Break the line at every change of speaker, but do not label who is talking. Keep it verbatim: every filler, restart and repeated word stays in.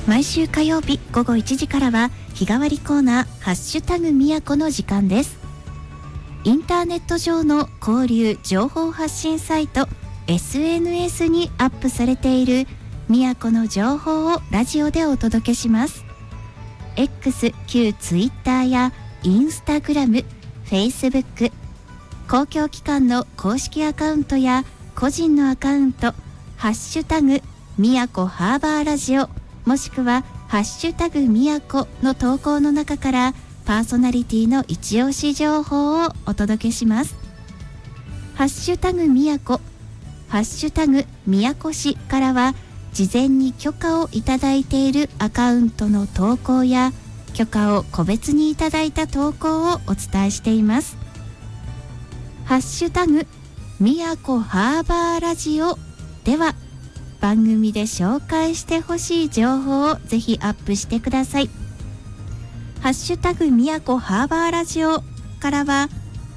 毎週火曜日午後いちじからは日替わりコーナーハッシュタグみやこの時間です。インターネット上の交流情報発信サイト エスエヌエス にアップされているみやこの情報をラジオでお届けします。 X 旧 Twitter やインスタグラム、Facebook、公共機関の公式アカウントや個人のアカウントハッシュタグみやこハーバーラジオもしくはハッシュタグみやこの投稿の中からパーソナリティの一押し情報をお届けします。ハッシュタグみやこ、ハッシュタグみやこ市からは事前に許可をいただいているアカウントの投稿や許可を個別にいただいた投稿をお伝えしています。ハッシュタグみやこハーバーラジオでは番組で紹介してほしい情報をぜひアップしてください。ハッシュタグみやこハーバーラジオからは